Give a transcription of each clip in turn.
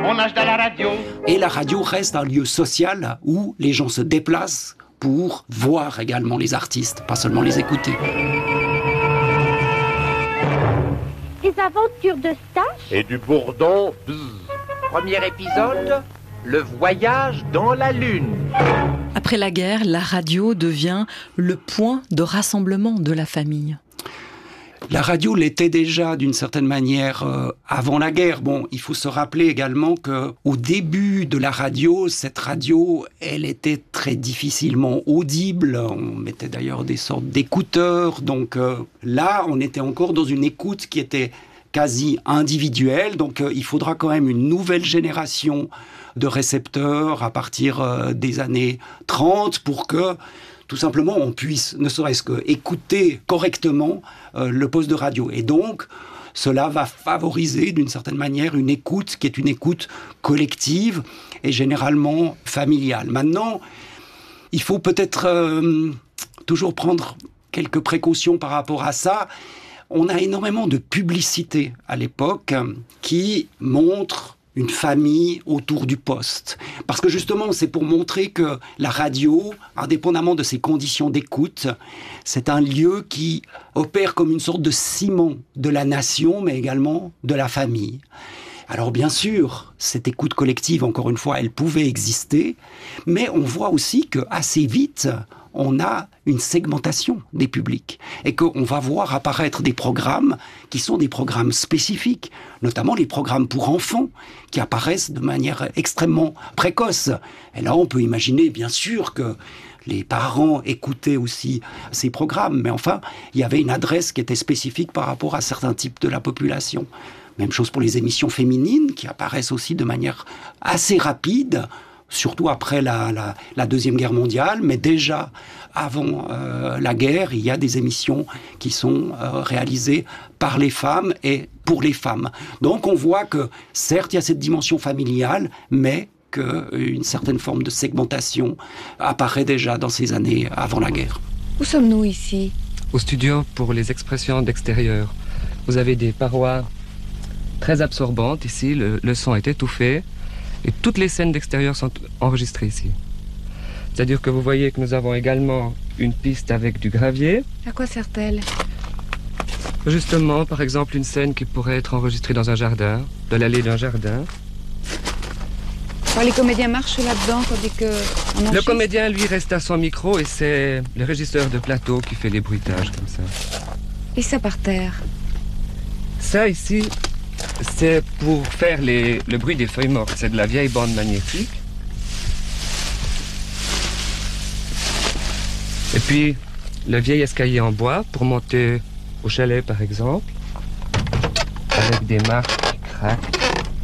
on nage dans la radio. Et la radio reste un lieu social où les gens se déplacent pour voir également les artistes, pas seulement les écouter. Des aventures de Stache Et du bourdon, bzzz. Premier épisode, le voyage dans la Lune. Après la guerre, la radio devient le point de rassemblement de la famille. La radio l'était déjà d'une certaine manière avant la guerre. Bon, il faut se rappeler également qu'au début de la radio, cette radio, elle était très difficilement audible. On mettait d'ailleurs des sortes d'écouteurs. Donc là, on était encore dans une écoute qui était quasi individuelle. Donc il faudra quand même une nouvelle génération de récepteurs à partir des années 30 pour que tout simplement on puisse ne serait-ce que écouter correctement le poste de radio. Et donc cela va favoriser d'une certaine manière une écoute qui est une écoute collective et généralement familiale. Maintenant, il faut peut-être toujours prendre quelques précautions par rapport à ça. On a énormément de publicité à l'époque qui montre une famille autour du poste. Parce que justement, c'est pour montrer que la radio, indépendamment de ses conditions d'écoute, c'est un lieu qui opère comme une sorte de ciment de la nation, mais également de la famille. Alors bien sûr, cette écoute collective, encore une fois, elle pouvait exister, mais on voit aussi qu'assez vite, on a une segmentation des publics et qu'on va voir apparaître des programmes qui sont des programmes spécifiques, notamment les programmes pour enfants qui apparaissent de manière extrêmement précoce. Et là, on peut imaginer, bien sûr, que les parents écoutaient aussi ces programmes, mais enfin, il y avait une adresse qui était spécifique par rapport à certains types de la population. Même chose pour les émissions féminines qui apparaissent aussi de manière assez rapide, surtout après la Deuxième Guerre mondiale, mais déjà avant la guerre, il y a des émissions qui sont réalisées par les femmes et pour les femmes. Donc on voit que certes il y a cette dimension familiale, mais qu'une certaine forme de segmentation apparaît déjà dans ces années avant la guerre. Où sommes-nous ici ? Au studio pour les expressions d'extérieur. Vous avez des parois très absorbantes ici, le son est étouffé. Et toutes les scènes d'extérieur sont enregistrées ici. C'est-à-dire que vous voyez que nous avons également une piste avec du gravier. À quoi sert-elle ? Justement, par exemple, une scène qui pourrait être enregistrée dans un jardin, dans l'allée d'un jardin. Alors, les comédiens marchent là-dedans tandis que... Le comédien, lui, reste à son micro et c'est le régisseur de plateau qui fait les bruitages comme ça. Et ça par terre ? Ça, ici, c'est pour faire le bruit des feuilles mortes. C'est de la vieille bande magnétique. Et puis, le vieil escalier en bois pour monter au chalet, par exemple, avec des marches qui craquent.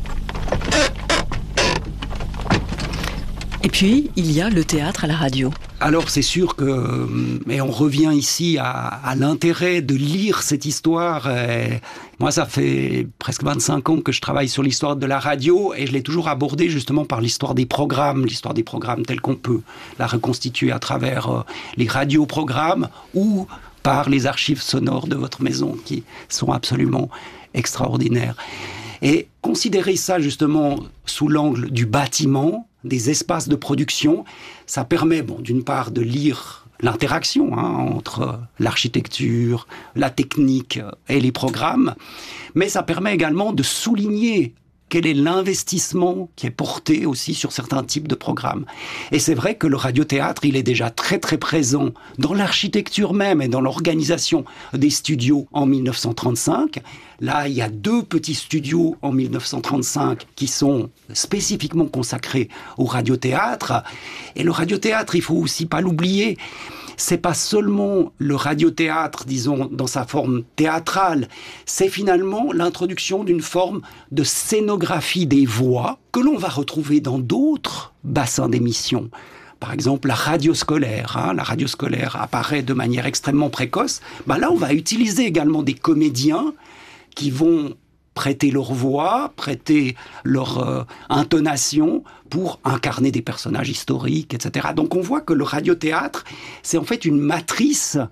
Et puis, il y a le théâtre à la radio. Alors c'est sûr que, et on revient ici à l'intérêt de lire cette histoire. Et moi, ça fait presque 25 ans que je travaille sur l'histoire de la radio et je l'ai toujours abordée justement par l'histoire des programmes tels qu'on peut la reconstituer à travers les radioprogrammes ou par les archives sonores de votre maison qui sont absolument extraordinaires. Et considérer ça justement sous l'angle du bâtiment, des espaces de production, ça permet, d'une part, de lire l'interaction entre l'architecture, la technique et les programmes, mais ça permet également de souligner quel est l'investissement qui est porté aussi sur certains types de programmes. Et c'est vrai que le radiothéâtre, il est déjà très très présent dans l'architecture même et dans l'organisation des studios en 1935. Là, il y a 2 petits studios en 1935 qui sont spécifiquement consacrés au radiothéâtre. Et le radiothéâtre, il faut aussi pas l'oublier, c'est pas seulement le radiothéâtre, disons, dans sa forme théâtrale, c'est finalement l'introduction d'une forme de scénographie des voix que l'on va retrouver dans d'autres bassins d'émissions. Par exemple, la radio scolaire. La radio scolaire apparaît de manière extrêmement précoce. Là, on va utiliser également des comédiens qui vont prêter leur voix, prêter leur intonation pour incarner des personnages historiques, etc. Donc on voit que le radiothéâtre, c'est en fait une matrice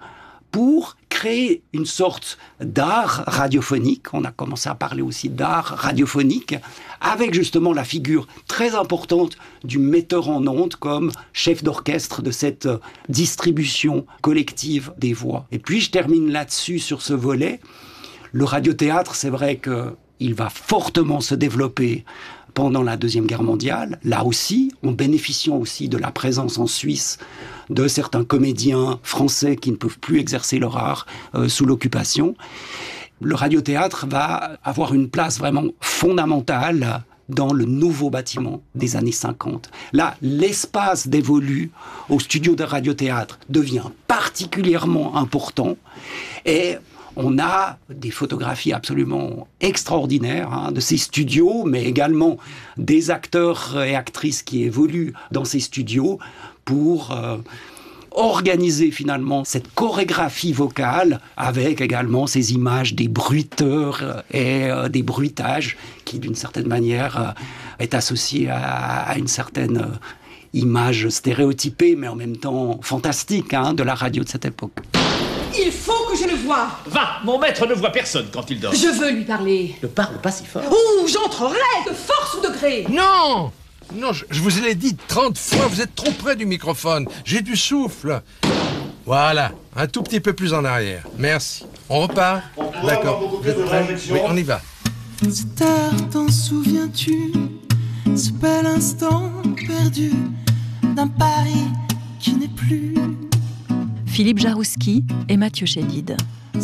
pour créer une sorte d'art radiophonique. On a commencé à parler aussi d'art radiophonique, avec justement la figure très importante du metteur en ondes comme chef d'orchestre de cette distribution collective des voix. Et puis je termine là-dessus sur ce volet. Le radiothéâtre, c'est vrai qu'il va fortement se développer pendant la Deuxième Guerre mondiale, là aussi, en bénéficiant aussi de la présence en Suisse de certains comédiens français qui ne peuvent plus exercer leur art sous l'occupation. Le radiothéâtre va avoir une place vraiment fondamentale dans le nouveau bâtiment des années 50. Là, l'espace dévolu au studio de radiothéâtre devient particulièrement important et on a des photographies absolument extraordinaires de ces studios, mais également des acteurs et actrices qui évoluent dans ces studios pour organiser finalement cette chorégraphie vocale avec également ces images des bruiteurs et des bruitages qui, d'une certaine manière, est associée à une certaine image stéréotypée, mais en même temps fantastique de la radio de cette époque. Il faut que je le voie. Va, mon maître ne voit personne quand il dort. Je veux lui parler. Ne parle pas si fort. Ouh, j'entrerai de force ou de gré. Non, je vous l'ai dit 30 fois, vous êtes trop près du microphone. J'ai du souffle. Voilà, un tout petit peu plus en arrière. Merci. On repart? D'accord. Vous êtes prêts? Oui, on y va. Cette heure, t'en souviens-tu? Ce bel instant perdu d'un Paris qui n'est plus. Philippe Jarouski et Mathieu Chédid.